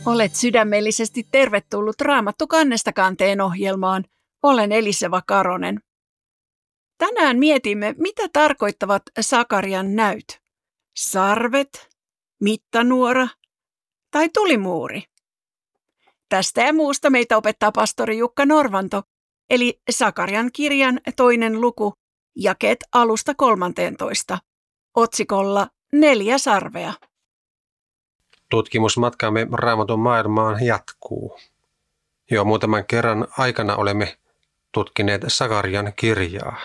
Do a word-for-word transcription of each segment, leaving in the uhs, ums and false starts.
Olet sydämellisesti tervetullut Raamattu kannesta kanteen ohjelmaan. Olen Eliseva Karonen. Tänään mietimme, mitä tarkoittavat Sakarian näyt. Sarvet, mittanuora tai tulimuuri. Tästä ja muusta meitä opettaa pastori Jukka Norvanto, eli Sakarian kirjan toinen luku, jakeet alusta kolmanteentoista, otsikolla Neljä sarvea. Tutkimusmatkamme Raamatun maailmaan jatkuu. Jo muutaman kerran aikana olemme tutkineet Sakarian kirjaa.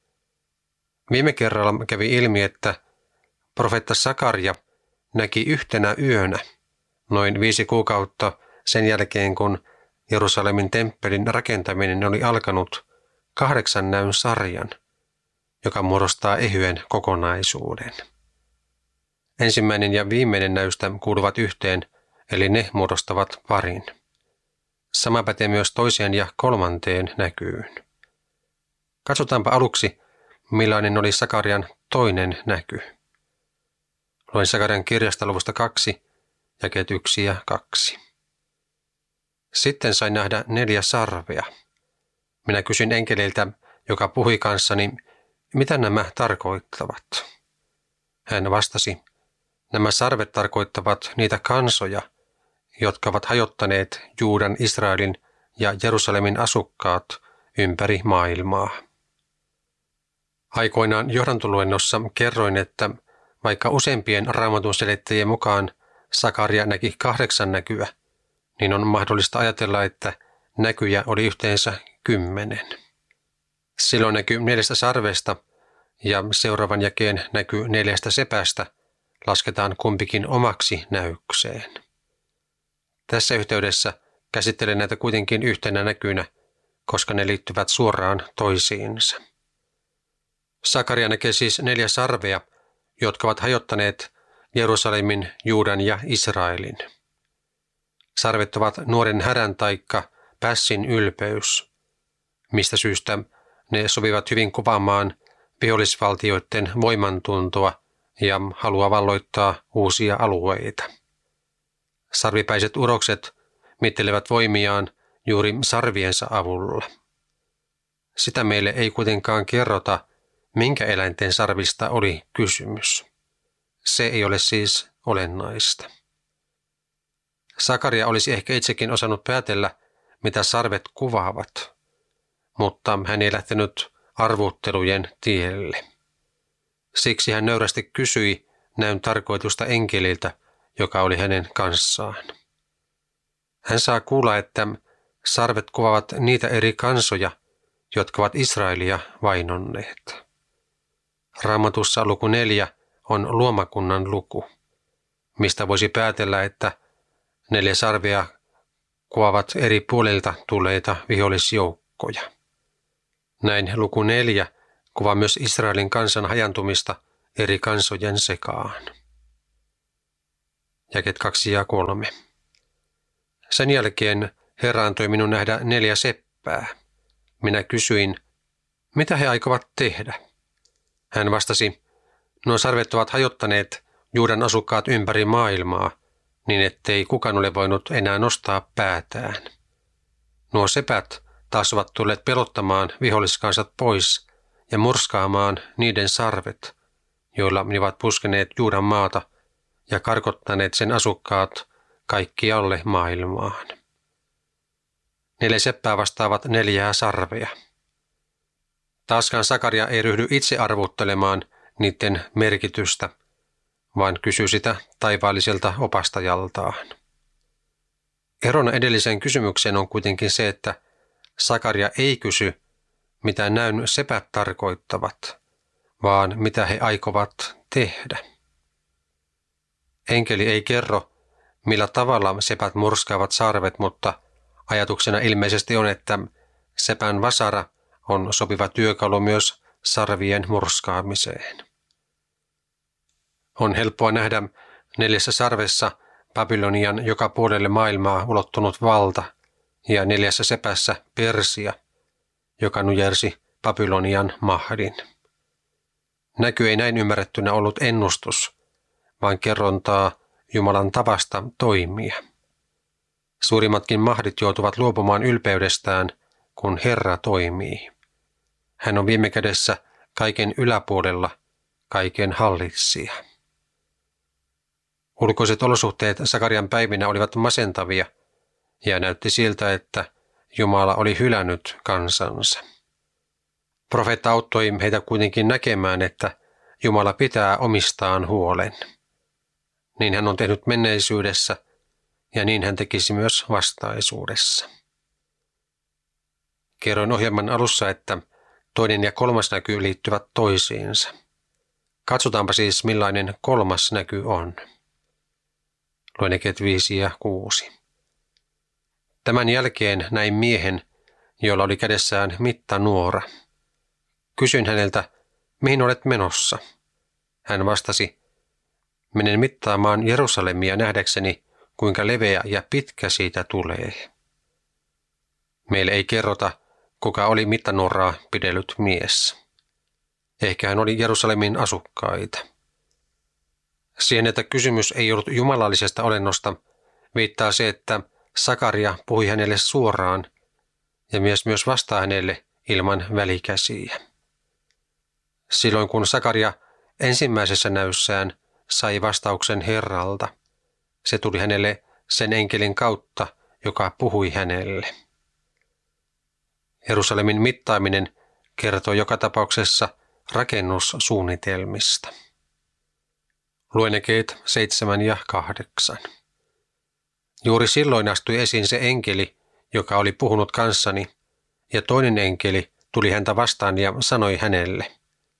Viime kerralla kävi ilmi, että profeetta Sakaria näki yhtenä yönä, noin viisi kuukautta sen jälkeen, kun Jerusalemin temppelin rakentaminen oli alkanut, kahdeksan näyn sarjan, joka muodostaa ehyen kokonaisuuden. Ensimmäinen ja viimeinen näystä kuuluvat yhteen, eli ne muodostavat parin. Sama pätee myös toiseen ja kolmanteen näkyyn. Katsotaanpa aluksi, millainen oli Sakarian toinen näky. Luen Sakarian kirjasta luvusta kaksi, jakeet yksi ja kaksi. Sitten sain nähdä neljä sarvea. Minä kysyin enkeliltä, joka puhui kanssani, mitä nämä tarkoittavat. Hän vastasi, nämä sarvet tarkoittavat niitä kansoja, jotka ovat hajottaneet Juudan, Israelin ja Jerusalemin asukkaat ympäri maailmaa. Aikoinaan johdantoluennossa kerroin, että vaikka useimpien Raamatun selittäjien mukaan Sakaria näki kahdeksan näkyä, niin on mahdollista ajatella, että näkyjä oli yhteensä kymmenen. Silloin näky neljästä sarvesta ja seuraavan jakeen näky neljästä sepästä lasketaan kumpikin omaksi näykseen. Tässä yhteydessä käsittelen näitä kuitenkin yhtenä näkynä, koska ne liittyvät suoraan toisiinsa. Sakaria näkee siis neljä sarvea, jotka ovat hajottaneet Jerusalemin, Juudan ja Israelin. Sarvet ovat nuoren härän taikka pässin ylpeys, mistä syystä ne sopivat hyvin kuvaamaan vihollisvaltioiden voimantuntoa ja halua valloittaa uusia alueita. Sarvipäiset urokset mittelevät voimiaan juuri sarviensa avulla. Sitä meille ei kuitenkaan kerrota, minkä eläinten sarvista oli kysymys. Se ei ole siis olennaista. Sakaria olisi ehkä itsekin osannut päätellä, mitä sarvet kuvaavat, mutta hän ei lähtenyt arvuttelujen tielle. Siksi hän nöyrästi kysyi näyn tarkoitusta enkeliltä, joka oli hänen kanssaan. Hän saa kuulla, että sarvet kuvaavat niitä eri kansoja, jotka ovat Israelia vainonneet. Raamatussa luku neljä on luomakunnan luku, mistä voisi päätellä, että neljä sarvea kuvaavat eri puolilta tulleita vihollisjoukkoja. Näin luku neljä kuvaa myös Israelin kansan hajantumista eri kansojen sekaan. Jakeet kaksi ja kolme. Sen jälkeen Herra antoi minun nähdä neljä seppää. Minä kysyin, mitä he aikovat tehdä? Hän vastasi, nuo sarvet ovat hajottaneet Juudan asukkaat ympäri maailmaa, niin ettei kukaan ole voinut enää nostaa päätään. Nuo sepät taas ovat tulleet pelottamaan viholliskansat pois ja murskaamaan niiden sarvet, joilla ne ovat puskeneet Juudan maata ja karkottaneet sen asukkaat kaikkialle maailmaan. Neljä seppää vastaavat neljää sarvea. Taaskaan Sakaria ei ryhdy itse arvuttelemaan niiden merkitystä, vaan kysyy sitä taivaalliselta opastajaltaan. Erona edelliseen kysymykseen on kuitenkin se, että Sakaria ei kysy, mitä näyn sepät tarkoittavat, vaan mitä he aikovat tehdä. Enkeli ei kerro, millä tavalla sepät murskaavat sarvet, mutta ajatuksena ilmeisesti on, että sepän vasara on sopiva työkalu myös sarvien murskaamiseen. On helppoa nähdä neljässä sarvessa Babylonian joka puolelle maailmaa ulottunut valta ja neljässä sepässä Persia, joka nujersi Babylonian mahdin. Näky ei näin ymmärrettynä ollut ennustus, vaan kerrontaa Jumalan tavasta toimia. Suurimmatkin mahdit joutuvat luopumaan ylpeydestään, kun Herra toimii. Hän on viime kädessä kaiken yläpuolella, kaiken hallitsija. Ulkoiset olosuhteet Sakarian päivinä olivat masentavia ja näytti siltä, että Jumala oli hylännyt kansansa. Profeetta auttoi heitä kuitenkin näkemään, että Jumala pitää omistaan huolen. Niin hän on tehnyt menneisyydessä ja niin hän tekisi myös vastaisuudessa. Kerroin ohjelman alussa, että toinen ja kolmas näky liittyvät toisiinsa. Katsotaanpa siis, millainen kolmas näky on. Luen jakeet viisi ja kuusi. Tämän jälkeen näin miehen, jolla oli kädessään mittanuora. Kysyin häneltä, mihin olet menossa? Hän vastasi, menen mittaamaan Jerusalemia nähdäkseni, kuinka leveä ja pitkä siitä tulee. Meille ei kerrota, kuka oli mittanuoraa pidellyt mies. Ehkä hän oli Jerusalemin asukkaita. Siihen, että kysymys ei ollut jumalallisesta olennosta, viittaa se, että Sakaria puhui hänelle suoraan ja mies myös vastaa hänelle ilman välikäsiä. Silloin kun Sakaria ensimmäisessä näyssään sai vastauksen Herralta, se tuli hänelle sen enkelin kautta, joka puhui hänelle. Jerusalemin mittaaminen kertoo joka tapauksessa rakennussuunnitelmista. Luen jakeet seitsemän ja kahdeksan. Juuri silloin astui esiin se enkeli, joka oli puhunut kanssani, ja toinen enkeli tuli häntä vastaan ja sanoi hänelle,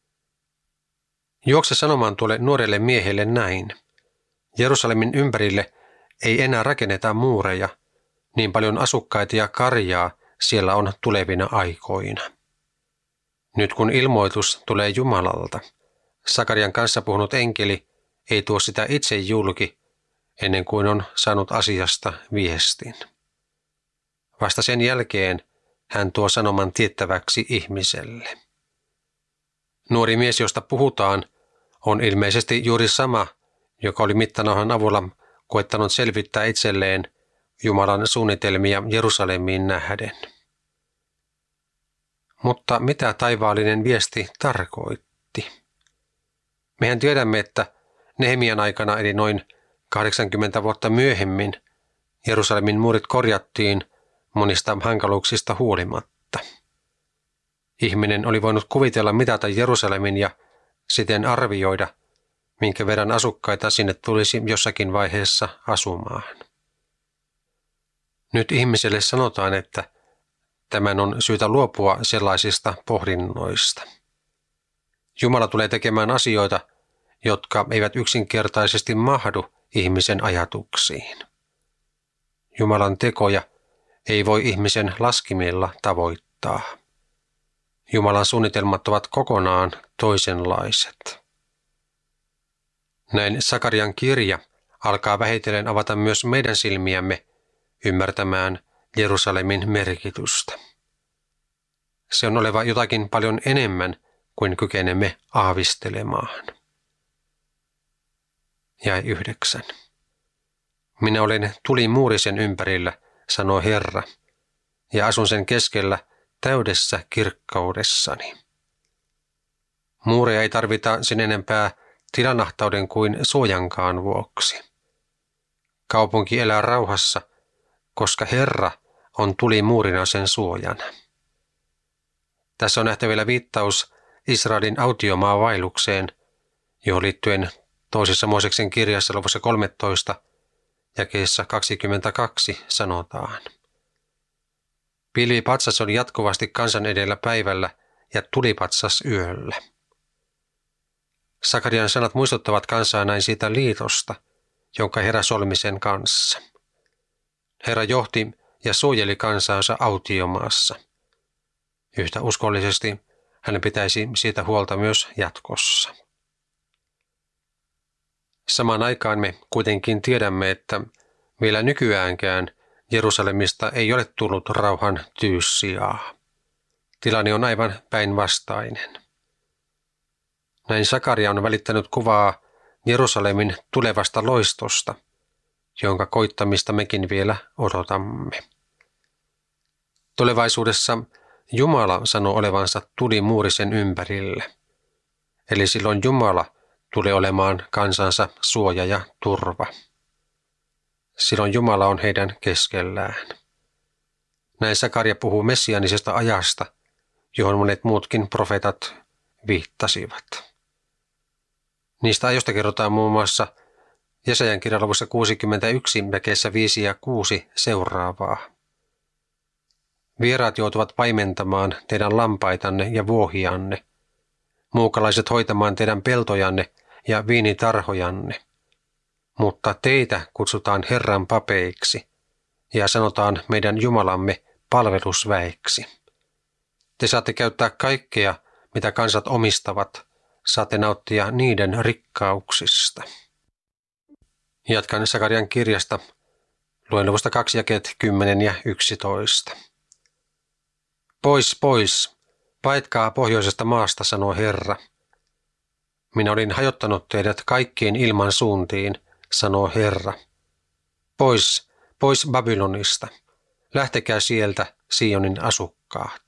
juokse sanomaan tuolle nuorelle miehelle näin. Jerusalemin ympärille ei enää rakenneta muureja, niin paljon asukkaita ja karjaa siellä on tulevina aikoina. Nyt kun ilmoitus tulee Jumalalta, Sakarian kanssa puhunut enkeli ei tuo sitä itse julki, ennen kuin on saanut asiasta viestin. Vasta sen jälkeen hän tuo sanoman tiettäväksi ihmiselle. Nuori mies, josta puhutaan, on ilmeisesti juuri sama, joka oli mittanauhan avulla koettanut selvittää itselleen Jumalan suunnitelmia Jerusalemiin nähden. Mutta mitä taivaallinen viesti tarkoitti? Mehän tiedämme, että Nehemian aikana eli noin kahdeksankymmentä vuotta myöhemmin Jerusalemin muurit korjattiin monista hankaluuksista huolimatta. Ihminen oli voinut kuvitella mitata Jerusalemin ja siten arvioida, minkä verran asukkaita sinne tulisi jossakin vaiheessa asumaan. Nyt ihmiselle sanotaan, että tämän on syytä luopua sellaisista pohdinnoista. Jumala tulee tekemään asioita, jotka eivät yksinkertaisesti mahdu ihmisen ajatuksiin. Jumalan tekoja ei voi ihmisen laskimilla tavoittaa. Jumalan suunnitelmat ovat kokonaan toisenlaiset. Näin Sakarian kirja alkaa vähitellen avata myös meidän silmiämme ymmärtämään Jerusalemin merkitystä. Se on oleva jotakin paljon enemmän kuin kykenemme aavistelemaan. Jae yhdeksän. Minä olen tulimuuri sen ympärillä, sanoo Herra, ja asun sen keskellä täydessä kirkkaudessani. Muureja ei tarvita sen enempää tilanahtauden kuin suojankaan vuoksi. Kaupunki elää rauhassa, koska Herra on tulimuurina sen suojana. Tässä on nähtävillä viittaus Israelin autiomaavailukseen, johon liittyen toisessa Mooseksen kirjassa luvussa kolmetoista jakeessa kaksikymmentäkaksi sanotaan. Pilvipatsas on jatkuvasti kansan edellä päivällä ja tulipatsas yöllä. Sakarian sanat muistuttavat kansaa näin siitä liitosta, jonka Herra solmi sen kanssa. Herra johti ja suojeli kansaansa autiomaassa. Yhtä uskollisesti hänen pitäisi siitä huolta myös jatkossa. Samaan aikaan me kuitenkin tiedämme, että vielä nykyäänkään Jerusalemista ei ole tullut rauhan tyyssijaa. Tilanne on aivan päinvastainen. Näin Sakaria on välittänyt kuvaa Jerusalemin tulevasta loistosta, jonka koittamista mekin vielä odotamme. Tulevaisuudessa Jumala sanoo olevansa tulimuuri sen ympärille. Eli silloin Jumala tulee olemaan kansansa suoja ja turva. Silloin Jumala on heidän keskellään. Näin Sakaria puhuu messianisesta ajasta, johon monet muutkin profeetat viittasivat. Niistä ajoista kerrotaan muun muassa Jesajan kirjan luvussa kuusikymmentäyksi jakeessa viisi ja kuusi seuraavaa. Vieraat joutuvat paimentamaan teidän lampaitanne ja vuohianne, muukalaiset hoitamaan teidän peltojanne ja viinitarhojanne. Mutta teitä kutsutaan Herran papeiksi ja sanotaan meidän Jumalamme palvelusväeksi. Te saatte käyttää kaikkea, mitä kansat omistavat, saatte nauttia niiden rikkauksista. Jatkan Sakarian kirjasta, luen luvusta kaksi jakeet kymmenen ja yksitoista. Pois, pois, paetkaa pohjoisesta maasta, sanoo Herra. Minä olin hajottanut teidät kaikkiin ilman suuntiin, sanoo Herra. Pois, pois Babylonista, lähtekää sieltä, Sionin asukkaat.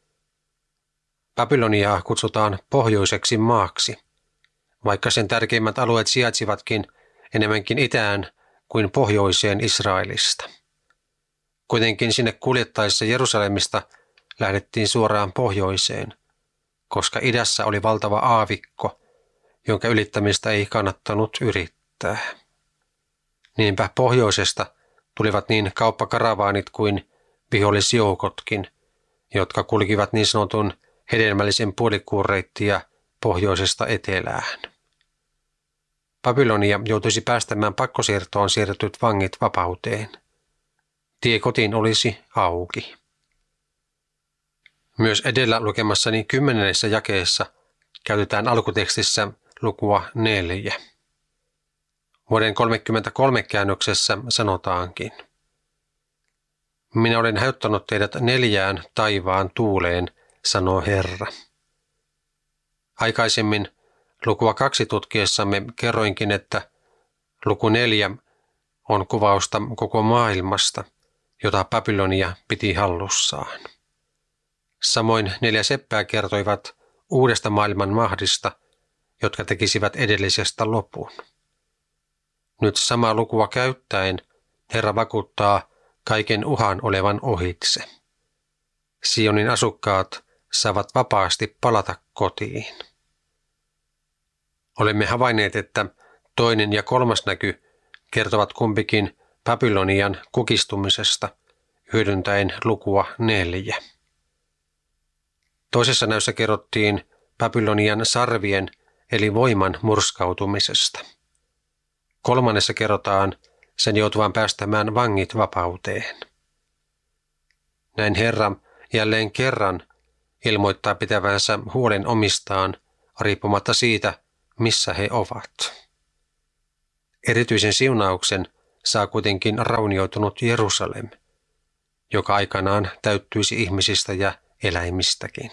Babyloniaa kutsutaan pohjoiseksi maaksi, vaikka sen tärkeimmät alueet sijaitsivatkin enemmänkin itään kuin pohjoiseen Israelista. Kuitenkin sinne kuljettaessa Jerusalemista lähdettiin suoraan pohjoiseen, koska idässä oli valtava aavikko, jonka ylittämistä ei kannattanut yrittää. Niinpä pohjoisesta tulivat niin kauppakaravaanit kuin vihollisjoukotkin, jotka kulkivat niin sanotun hedelmällisen puolikuureittia pohjoisesta etelään. Babylonia joutuisi päästämään pakkosiirtoon siirretyt vangit vapauteen. Tie kotiin olisi auki. Myös edellä lukemassani kymmenennessä jakeessa käytetään alkutekstissä lukua neljä. Vuoden kolmekymmentäkolme käännöksessä sanotaankin: Minä olen hajottanut teidät neljään taivaan tuuleen, sanoo Herra. Aikaisemmin lukua kaksi tutkiessamme kerroinkin, että luku neljä on kuvausta koko maailmasta, jota Babylonia piti hallussaan. Samoin neljä seppää kertoivat uudesta maailman mahdista, jotka tekisivät edellisestä lopun. Nyt samaa lukua käyttäen Herra vakuuttaa kaiken uhan olevan ohitse. Sionin asukkaat saavat vapaasti palata kotiin. Olemme havainneet, että toinen ja kolmas näky kertovat kumpikin Babylonian kukistumisesta hyödyntäen lukua neljä. Toisessa näyssä kerrottiin Babylonian sarvien eli voiman murskautumisesta. Kolmannessa kerrotaan sen joutuvan päästämään vangit vapauteen. Näin Herra jälleen kerran ilmoittaa pitävänsä huolen omistaan riippumatta siitä, missä he ovat. Erityisen siunauksen saa kuitenkin raunioitunut Jerusalem, joka aikanaan täyttyisi ihmisistä ja eläimistäkin.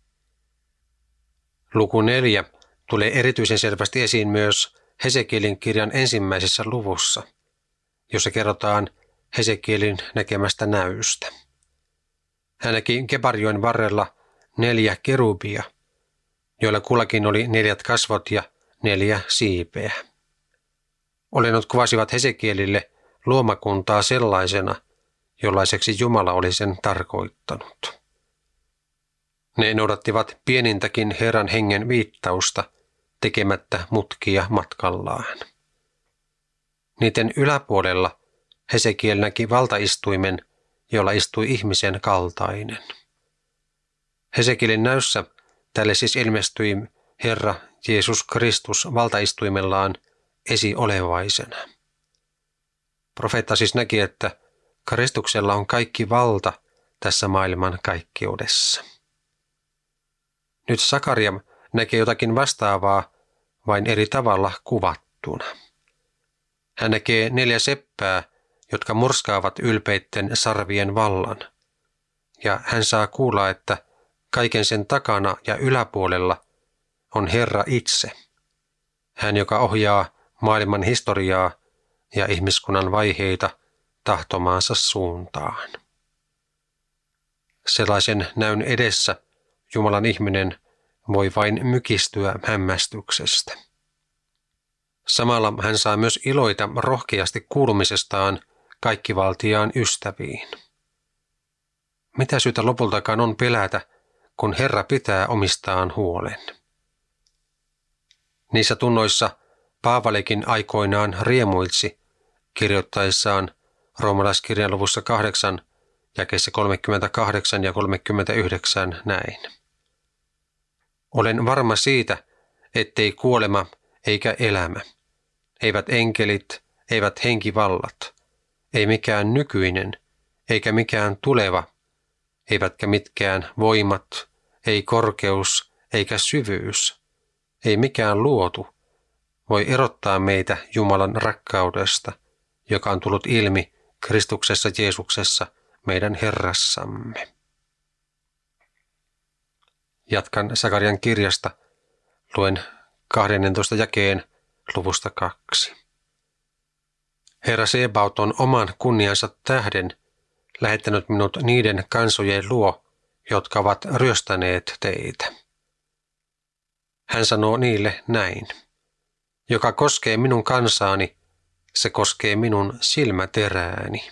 Luku neljä tulee erityisen selvästi esiin myös Hesekielin kirjan ensimmäisessä luvussa, jossa kerrotaan Hesekielin näkemästä näystä. Hän näki Kebarjoen varrella neljä kerubia, joilla kullakin oli neljät kasvot ja neljä siipeä. Olennot kuvasivat Hesekielille luomakuntaa sellaisena, jollaiseksi Jumala oli sen tarkoittanut. Ne noudattivat pienintäkin Herran hengen viittausta tekemättä mutkia matkallaan. Niiden yläpuolella Hesekiel näki valtaistuimen, jolla istui ihmisen kaltainen. Hesekielin näyssä tälle siis ilmestyi Herra Jeesus Kristus valtaistuimellaan esiolevaisena. Profeetta siis näki, että Kristuksella on kaikki valta tässä maailman kaikkeudessa. Nyt Sakaria näkee jotakin vastaavaa, vain eri tavalla kuvattuna. Hän näkee neljä seppää, jotka murskaavat ylpeitten sarvien vallan, ja hän saa kuulla, että kaiken sen takana ja yläpuolella on Herra itse, hän joka ohjaa maailman historiaa ja ihmiskunnan vaiheita tahtomaansa suuntaan. Sellaisen näyn edessä Jumalan ihminen voi vain mykistyä hämmästyksestä. Samalla hän saa myös iloita rohkeasti kuulumisestaan kaikkivaltiaan ystäviin. Mitä syytä lopultakaan on pelätä, kun Herra pitää omistaan huolen? Niissä tunnoissa Paavalikin aikoinaan riemuitsi kirjoittaessaan roomalaiskirjan luvussa kahdeksan, jakeissa kolmekymmentäkahdeksan ja kolmekymmentäyhdeksän näin. Olen varma siitä, ettei kuolema eikä elämä, eivät enkelit, eivät henkivallat, ei mikään nykyinen, eikä mikään tuleva, eivätkä mitkään voimat, ei korkeus, eikä syvyys, ei mikään luotu, voi erottaa meitä Jumalan rakkaudesta, joka on tullut ilmi Kristuksessa Jeesuksessa, meidän Herrassamme. Jatkan Sakarian kirjasta, luen kahdennentoista jakeen luvusta kaksi. Herra Sebaot on oman kunniansa tähden lähettänyt minut niiden kansojen luo, jotka ovat ryöstäneet teitä. Hän sanoo niille näin. Joka koskee minun kansaani, se koskee minun silmäterääni.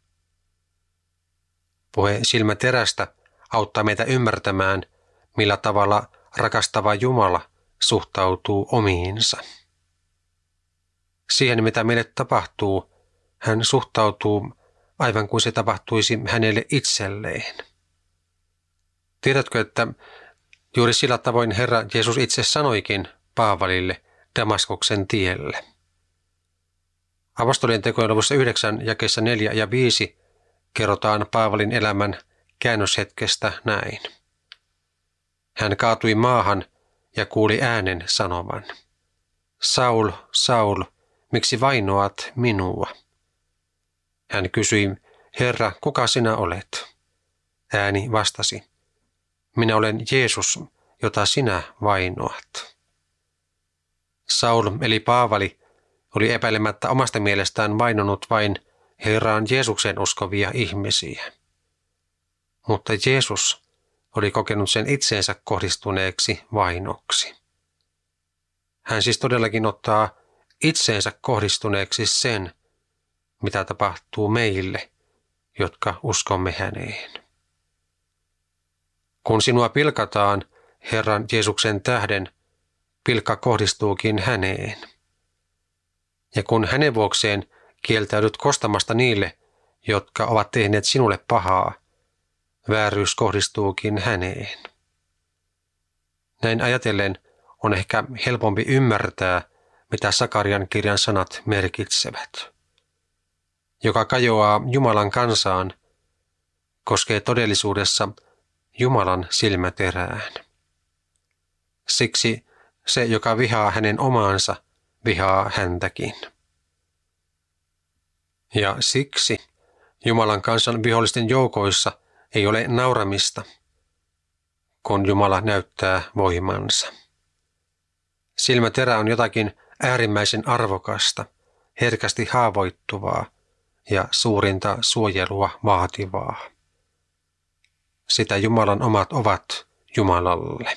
Puhe silmäterästä auttaa meitä ymmärtämään, millä tavalla rakastava Jumala suhtautuu omiinsa. Siihen, mitä meille tapahtuu, hän suhtautuu aivan kuin se tapahtuisi hänelle itselleen. Tiedätkö, että juuri sillä tavoin Herra Jeesus itse sanoikin Paavalille Damaskoksen tielle. Apostolien tekojen luvussa yhdeksän, jakeissa neljä ja viisi kerrotaan Paavalin elämän käännöshetkestä näin. Hän kaatui maahan ja kuuli äänen sanovan. Saul, Saul, miksi vainoat minua? Hän kysyi, Herra, kuka sinä olet? Ääni vastasi, minä olen Jeesus, jota sinä vainoat. Saul eli Paavali oli epäilemättä omasta mielestään vainonut vain Herraan Jeesukseen uskovia ihmisiä. Mutta Jeesus oli kokenut sen itseensä kohdistuneeksi vainoksi. Hän siis todellakin ottaa itseensä kohdistuneeksi sen, mitä tapahtuu meille, jotka uskomme häneen. Kun sinua pilkataan Herran Jeesuksen tähden, pilkka kohdistuukin häneen. Ja kun hänen vuokseen kieltäydyt kostamasta niille, jotka ovat tehneet sinulle pahaa, vääryys kohdistuukin häneen. Näin ajatellen on ehkä helpompi ymmärtää, mitä Sakarian kirjan sanat merkitsevät. Joka kajoaa Jumalan kansaan, koskee todellisuudessa Jumalan silmäterään. Siksi se, joka vihaa hänen omaansa, vihaa häntäkin. Ja siksi Jumalan kansan vihollisten joukoissa ei ole nauramista, kun Jumala näyttää voimansa. Silmäterä on jotakin äärimmäisen arvokasta, herkästi haavoittuvaa ja suurinta suojelua vaativaa. Sitä Jumalan omat ovat Jumalalle.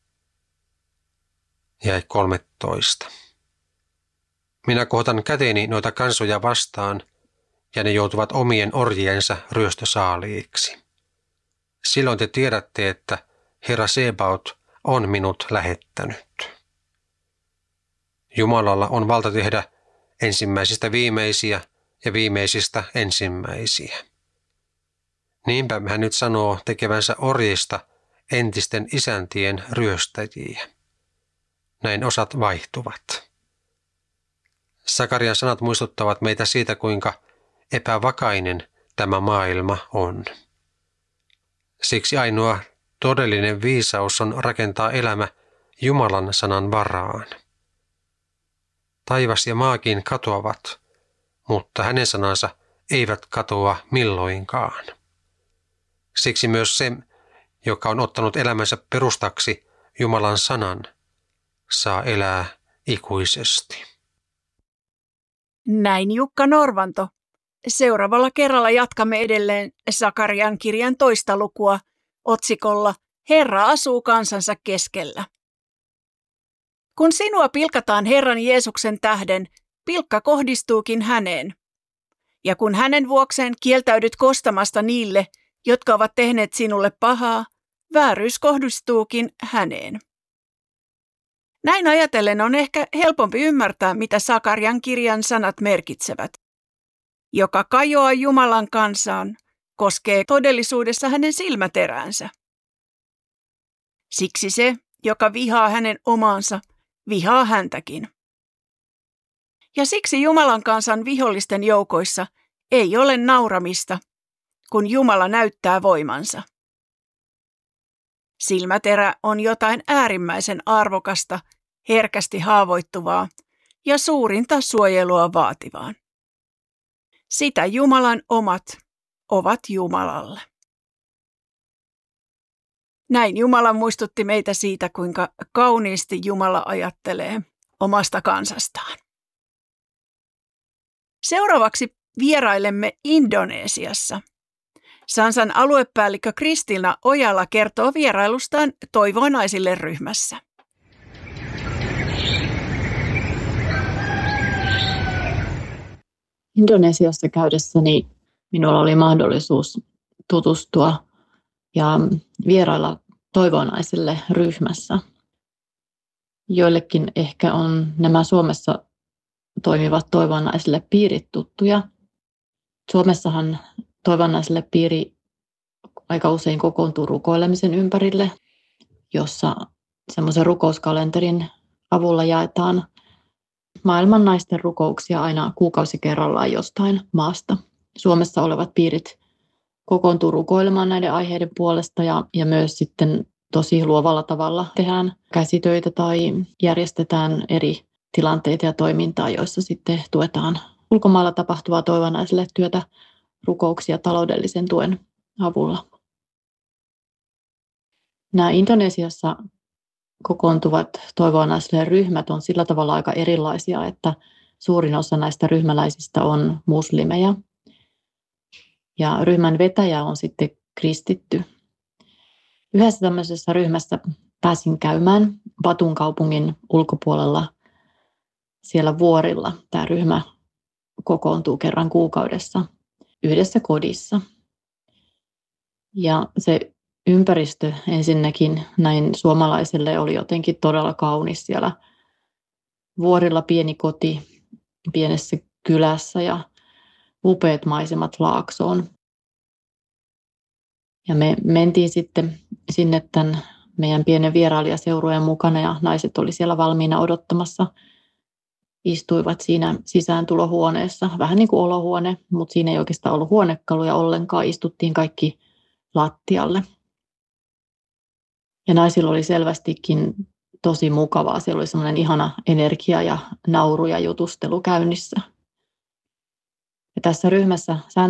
Jäi kolmetoista. Minä kohotan käteeni noita kansoja vastaan, ja ne joutuvat omien orjiensa ryöstösaaliiksi. Silloin te tiedätte, että Herra Sebaot on minut lähettänyt. Jumalalla on valta tehdä ensimmäisistä viimeisiä ja viimeisistä ensimmäisiä. Niinpä hän nyt sanoo tekevänsä orjista entisten isäntien ryöstäjiä. Näin osat vaihtuvat. Sakarian sanat muistuttavat meitä siitä, kuinka epävakainen tämä maailma on. Siksi ainoa todellinen viisaus on rakentaa elämä Jumalan sanan varaan. Taivas ja maakin katoavat, mutta hänen sanansa eivät katoa milloinkaan. Siksi myös se, joka on ottanut elämänsä perustaksi Jumalan sanan, saa elää ikuisesti. Näin Jukka Norvanto. Seuraavalla kerralla jatkamme edelleen Sakarian kirjan toista lukua otsikolla Herra asuu kansansa keskellä. Kun sinua pilkataan Herran Jeesuksen tähden, pilkka kohdistuukin häneen. Ja kun hänen vuokseen kieltäydyt kostamasta niille, jotka ovat tehneet sinulle pahaa, vääryys kohdistuukin häneen. Näin ajatellen on ehkä helpompi ymmärtää, mitä Sakarian kirjan sanat merkitsevät. Joka kajoaa Jumalan kansaan, koskee todellisuudessa hänen silmäteräänsä. Siksi se, joka vihaa hänen omaansa, vihaa häntäkin. Ja siksi Jumalan kansan vihollisten joukoissa ei ole nauramista, kun Jumala näyttää voimansa. Silmäterä on jotain äärimmäisen arvokasta, herkästi haavoittuvaa ja suurinta suojelua vaativaa. Sitä Jumalan omat ovat Jumalalle. Näin Jumala muistutti meitä siitä, kuinka kauniisti Jumala ajattelee omasta kansastaan. Seuraavaksi vierailemme Indonesiassa. Sansan aluepäällikkö Kristina Ojala kertoo vierailustaan Toivonaisille ryhmässä. Indonesiassa käydessäni minulla oli mahdollisuus tutustua ja vierailla Toivonaisille ryhmässä. Joillekin ehkä on nämä Suomessa toimivat Toivonaisille piirit tuttuja. Suomessahan Toivonaisille piiri aika usein kokoontuu rukoilemisen ympärille, jossa semmoisen rukouskalenterin avulla jaetaan maailman naisten rukouksia aina kuukausi kerrallaan jostain maasta. Suomessa olevat piirit kokoontuu rukoilemaan näiden aiheiden puolesta ja, ja myös sitten tosi luovalla tavalla tehdään käsitöitä tai järjestetään eri tilanteita ja toimintaa, joissa sitten tuetaan ulkomailla tapahtuvaa Toivonaisille työtä, rukouksia taloudellisen tuen avulla. Nämä Indonesiassa kokoontuvat Toivonaisille ryhmät on sillä tavalla aika erilaisia, että suurin osa näistä ryhmäläisistä on muslimeja. Ja ryhmän vetäjä on sitten kristitty. Yhdessä tämmöisessä ryhmässä pääsin käymään Batun kaupungin ulkopuolella siellä vuorilla. Tämä ryhmä kokoontuu kerran kuukaudessa yhdessä kodissa. Ja se ympäristö ensinnäkin näin suomalaiselle oli jotenkin todella kaunis siellä vuorilla, pieni koti pienessä kylässä ja upeat maisemat laaksoon. Ja me mentiin sitten sinne tämän meidän pienen vierailijaseurueen mukana ja naiset oli siellä valmiina odottamassa. Istuivat siinä sisääntulohuoneessa, vähän niin kuin olohuone, mutta siinä ei oikeastaan ollut huonekaluja ollenkaan. Istuttiin kaikki lattialle. Ja naisilla oli selvästikin tosi mukavaa. Siellä oli semmoinen ihana energia ja nauru ja jutustelu käynnissä. Ja tässä ryhmässä